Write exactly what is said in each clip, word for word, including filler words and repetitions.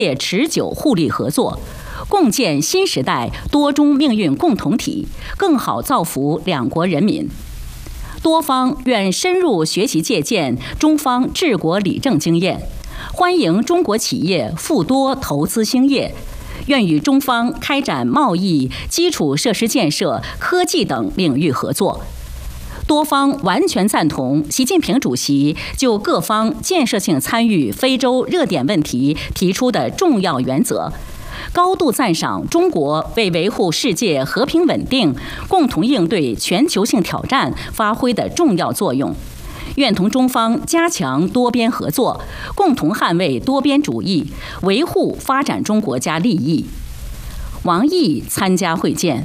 持久互利合作，共建新时代多中命运共同体，更好造福两国人民。多方愿深入学习借鉴中方治国理政经验，欢迎中国企业赴多投资兴业，愿与中方开展贸易、基础设施建设、科技等领域合作。多方完全赞同习近平主席就各方建设性参与非洲热点问题提出的重要原则，高度赞赏中国为维护世界和平稳定、共同应对全球性挑战发挥的重要作用，愿同中方加强多边合作，共同捍卫多边主义，维护发展中国家利益。王毅参加会见。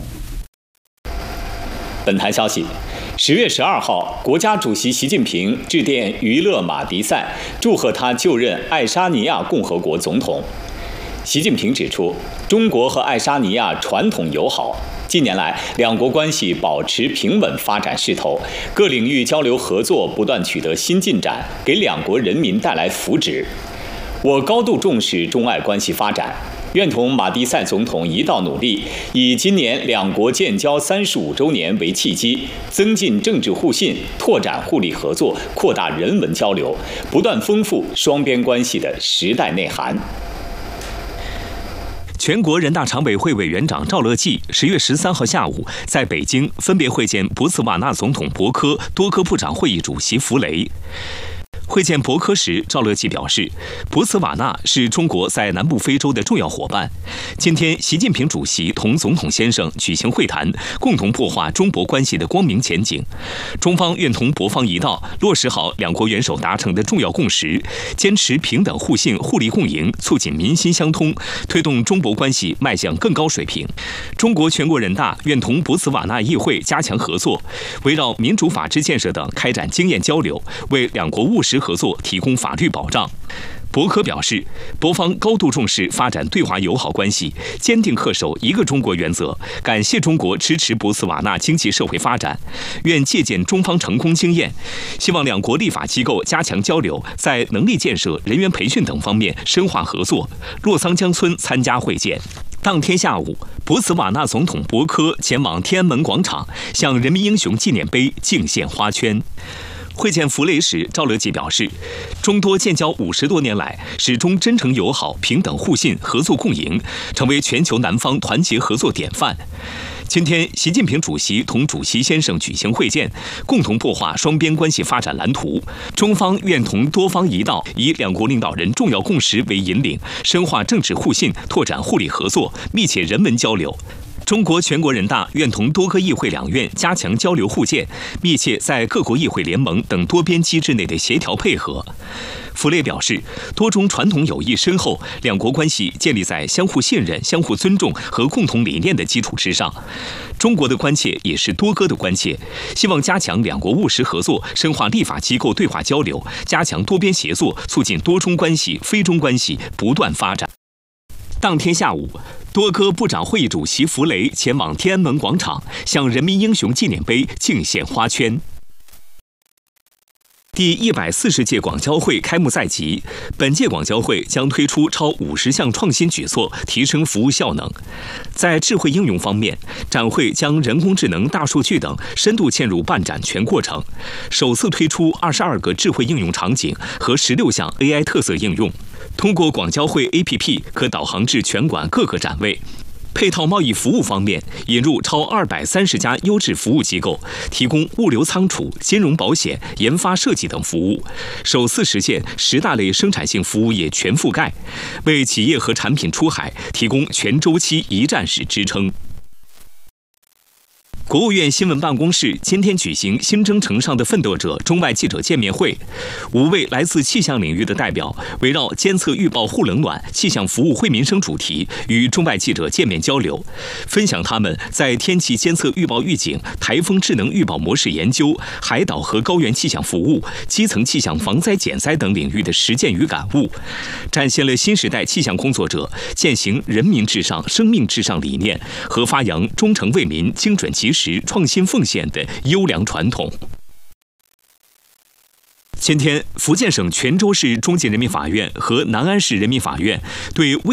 本台消息。十月十二号，国家主席习近平致电娱乐马迪赛，祝贺他就任爱沙尼亚共和国总统。习近平指出，中国和爱沙尼亚传统友好，近年来两国关系保持平稳发展势头，各领域交流合作不断取得新进展，给两国人民带来福祉。我高度重视中爱关系发展，愿同马蒂塞总统一道努力，以今年两国建交三十五周年为契机，增进政治互信，拓展互利合作，扩大人文交流，不断丰富双边关系的时代内涵。 全国人大常委会委员长赵乐际十月十三号下午在北京分别会见博茨瓦纳总统博科、多科部长会议主席弗雷。会见博科时，赵乐际表示，博茨瓦纳是中国在南部非洲的重要伙伴。今天，习近平主席同总统先生举行会谈，共同擘画中博关系的光明前景。中方愿同博方一道，落实好两国元首达成的重要共识，坚持平等互信、互利共赢，促进民心相通，推动中博关系迈向更高水平。中国全国人大愿同博茨瓦纳议会加强合作，围绕民主法治建设等开展经验交流，为两国务实合作提供法律保障。博科表示，博方高度重视发展对华友好关系，坚定恪守一个中国原则，感谢中国支持博茨瓦纳经济社会发展，愿借鉴中方成功经验，希望两国立法机构加强交流，在能力建设、人员培训等方面深化合作。洛桑江村参加会见。当天下午，博茨瓦纳总统博科前往天安门广场，向人民英雄纪念碑敬献花圈。会见弗雷时，赵乐际表示，中多建交五十多年来，始终真诚友好、平等互信、合作共赢，成为全球南方团结合作典范。今天，习近平主席同主席先生举行会见，共同擘画双边关系发展蓝图。中方愿同多方一道，以两国领导人重要共识为引领，深化政治互信，拓展互利合作，密切人文交流。中国全国人大愿同多个议会两院加强交流互鉴，密切在各国议会联盟等多边机制内的协调配合。弗雷表示，多中传统友谊深厚，两国关系建立在相互信任、相互尊重和共同理念的基础之上。中国的关切也是多哥的关切，希望加强两国务实合作，深化立法机构对话交流，加强多边协作，促进多中关系、非中关系不断发展。当天下午，多科部长会议主席弗雷前往天安门广场，向人民英雄纪念碑敬献花圈。第一百四十届广交会开幕在即，本届广交会将推出超五十项创新举措，提升服务效能。在智慧应用方面，展会将人工智能、大数据等深度嵌入办展全过程，首次推出二十二个智慧应用场景和十六项 A I 特色应用。通过广交会 A P P 可导航至全馆各个展位。配套贸易服务方面，引入超二百三十家优质服务机构，提供物流仓储、金融保险、研发设计等服务，首次实现十大类生产性服务业全覆盖，为企业和产品出海提供全周期一站式支撑。国务院新闻办公室今天举行新征程上的奋斗者中外记者见面会，五位来自气象领域的代表围绕监测预报护冷暖、气象服务惠民生主题与中外记者见面交流，分享他们在天气监测预报预警、台风智能预报模式研究、海岛和高原气象服务、基层气象防灾减灾等领域的实践与感悟，展现了新时代气象工作者践行人民至上、生命至上理念和发扬忠诚为民、精准及时创新奉献的优良传统。今天，福建省泉州市中级人民法院和南安市人民法院对未